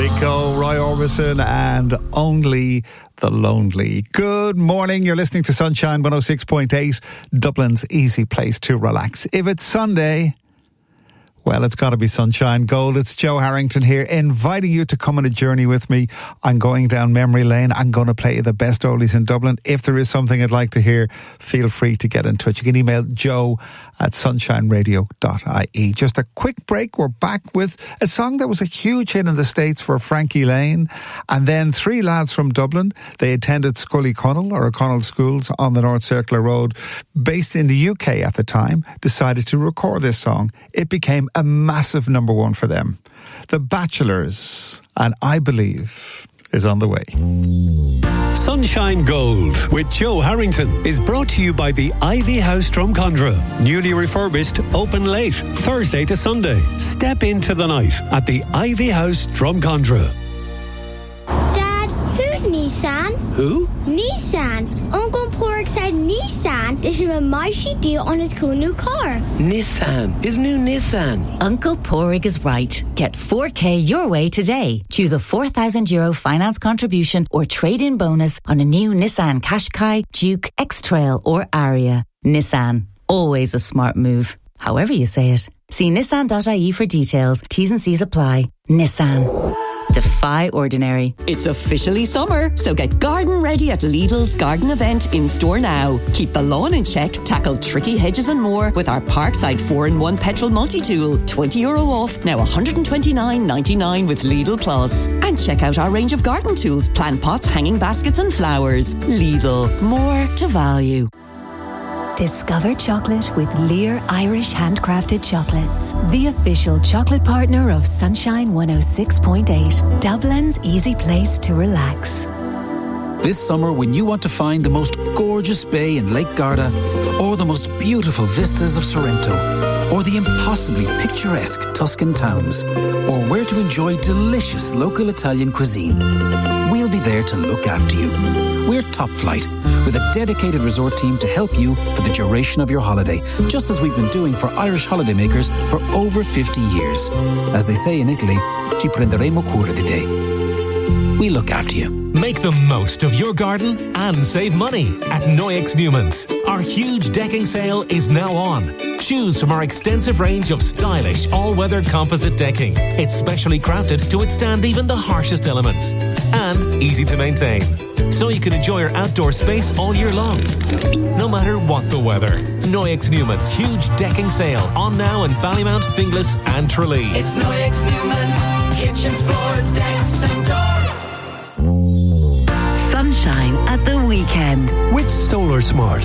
Nico, Roy Orbison and Only the Lonely. Good morning. You're listening to Sunshine 106.8, Dublin's easy place to relax. If it's Sunday, well, it's got to be Sunshine Gold. It's Joe Harrington here, inviting you to come on a journey with me. I'm going down memory lane. I'm going to play the best oldies in Dublin. If there is something I'd like to hear, feel free to get in touch. You can email joe@sunshineradio.ie. Just a quick break. We're back with a song that was a huge hit in the States for Frankie Lane. And then three lads from Dublin. They attended Scully Connell, or O'Connell Schools on the North Circular Road, based in the UK at the time, decided to record this song. It became a massive number one for them. The Bachelors, and I Believe, is on the way. Sunshine Gold with Joe Harrington is brought to you by the Ivy House Drumcondra. Newly refurbished, open late, Thursday to Sunday. Step into the night at the Ivy House Drumcondra. Dad, who's Nissan? Who? Nissan. Uncle Pork said Nissan. There's a mighty deal on his cool new car. Nissan. His new Nissan. Uncle Porrig is right. Get 4K your way today. Choose a €4,000 finance contribution or trade-in bonus on a new Nissan Qashqai, Duke, X-Trail or Aria. Nissan. Always a smart move. However you say it. See nissan.ie for details. T's and C's apply. Nissan. Defy ordinary. It's officially summer, so get garden ready at Lidl's garden event in store now. Keep the lawn in check, tackle tricky hedges and more with our Parkside 4-in-1 petrol multi-tool. €20 off, now $129.99 with Lidl Plus. And check out our range of garden tools, plant pots, hanging baskets and flowers. Lidl, more to value. Discover chocolate with Lear Irish Handcrafted Chocolates, the official chocolate partner of Sunshine 106.8, Dublin's easy place to relax. This summer, when you want to find the most gorgeous bay in Lake Garda, or the most beautiful vistas of Sorrento, or the impossibly picturesque Tuscan towns, or where to enjoy delicious local Italian cuisine, we'll be there to look after you. We're Top Flight, with a dedicated resort team to help you for the duration of your holiday, just as we've been doing for Irish holidaymakers for over 50 years. As they say in Italy, ci prenderemo cura di te. We look after you. Make the most of your garden and save money at Noyex Newman's. Our huge decking sale is now on. Choose from our extensive range of stylish all-weather composite decking. It's specially crafted to withstand even the harshest elements. And easy to maintain. So you can enjoy your outdoor space all year long. No matter what the weather. Noyex Newman's huge decking sale on now in Ballymount, Finglas and Tralee. It's Noyex Newman's. Kitchens, floors, decks and doors. Sunshine at the weekend With Solar Smart.